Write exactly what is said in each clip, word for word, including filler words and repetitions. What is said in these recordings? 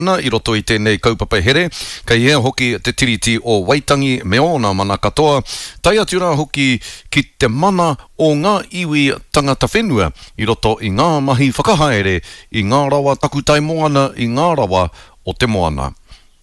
Na i roto i tēnei kaupapa here, ka ia hoki te tiriti o Waitangi me ona mana katoa, tai atu rā hoki ki te mana o ngā iwi tangata whenua, i roto i ngā mahi whakahaere, i ngā rawa takutai moana, i ngā rawa o te moana.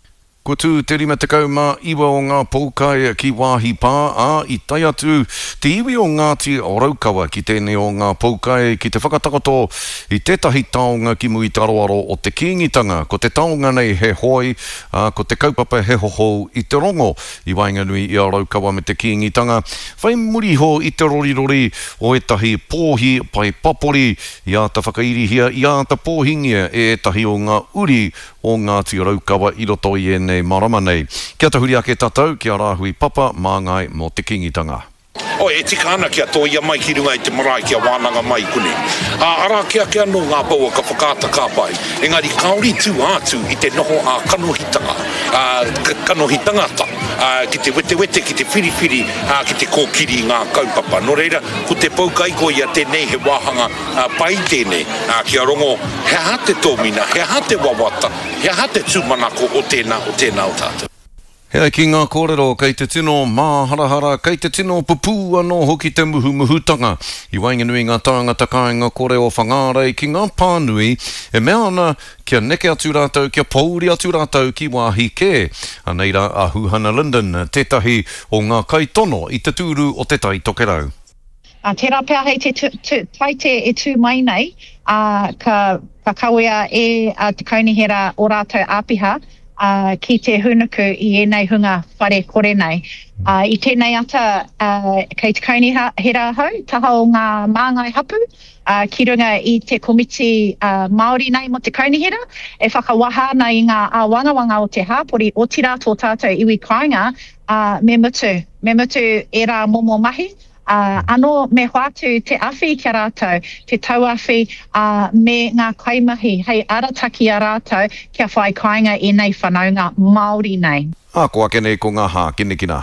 Ko tū te rima te kauma iwa o ngā poukai ki wāhi pā, a i tai atu te iwi o Ngāti o Raukawa ki tēnei o ngā poukai ki te whakatakato i tētahi taonga ki mui te aroaro o te kīngitanga, ko te taonga nei he hoi, a, ko te kaupapa he hoho i te rongo i Wainganui i a Raukawa me te kīngitanga. Whai muri ho i te rorirori o etahi pōhi pai papori i a ta whakairihia, i a ta pōhingia e etahi o ngā uri o Ngāti o Raukawa i roto i e nei marama nei. Kia tahuri ake tātou, kia rāhui papa, māngai mō te kingitanga. O e tika ana kia tō ia mai ki runga i te marae kia wānanga mai kune. A ara kia kia no ngā paua ka whakaata ka pai. Engari kauri tū atu i te noho a kanohitanga. A kanohitangata. A ki te wete wete, ki te whiri whiri, a ki te kōkiri ngā kaupapa. No reira, ko te paukai ko ia tēnei he wāhanga a, pai tēnei. A kia rongo, he ha te tōmina, he ha te wawata, he ha te tūmanako o tēnā o tēnā o tātou. Hea ki ngā kōrero, kei te tino māharahara, kei te tino pupu anō hoki te muhu muhutanga. I Wainganui ngā tāngata kāinga kore o whangārei ki ngā pānui, e mea ana kia neke atu rātou, kia pauri atu rātou ki wāhi kē. Aneira a Huhana Linden, tētahi o ngā kaitono i te tūru o te tai tokerau. Uh, tērā pēr hei te taite e tū mai nei, uh, ka, ka kawea e uh, te kaunihera o rātou āpiha, Uh, ki te hunuku i enei hunga whare kore nei. Uh, I tēnei ata uh, kei te kaunihera hau, taha o ngā māngai hapu, uh, ki runga i te komiti uh, Māori nei mo te kaunihera, e whakawaha nei ngā uh, wangawanga o te hāpori o tira tō tātou iwi kāinga, uh, me mutu, me mutu e rā momo mahi. Uh, ano me hoatu te awhi kia rātou, te tauawhi uh, me ngā kaimahi, hei arataki a rātou kia whai kāinga e nei whanaunga Māori nei. A ko ake nei ko ngā hā kinekina.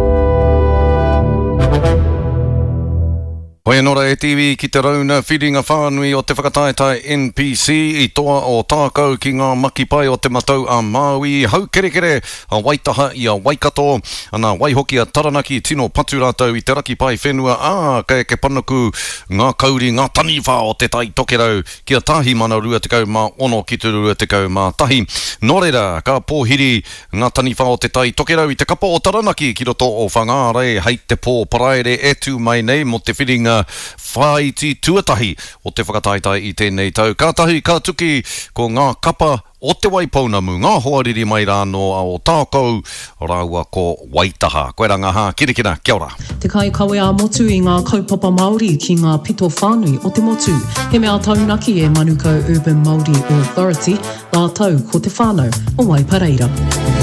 Hoi nora e tiwi ki te rauna whiringa whānui o te whakataetai N P C i toa o tākau ki ngā maki pai o te matau a Māui, hau kere kere a Waitaha i a Waikato, ana waihoki a Taranaki tino patu rātou i te raki pai whenua, a kei ke panaku ngā kauri, ngā taniwha o te tai tokerau, kia tahi mana rua te kau mā ono ki te rua te kau mā tahi. Nō reira, ka pōhiri ngā taniwha o te tai tokerau i te kapa o Taranaki ki roto o whangārei, hei te pō paraere e tū mai nei mo te whiringa whaiti tuatahi o te whakataitai i tēnei tau. Ka tahi, ka tuki ko ngā kapa o te Waipounamu, ngā hoariri mai rāno a o tākou rāua ko Waitaha. Koe rā ngā hā, kirikina, kia ora. Te kai kawea motu i ngā kaupapa Māori ki ngā pito whānui o te motu. He mea taunaki e Manukau Urban Māori Authority, rā tau ko te whānau o Waipareira.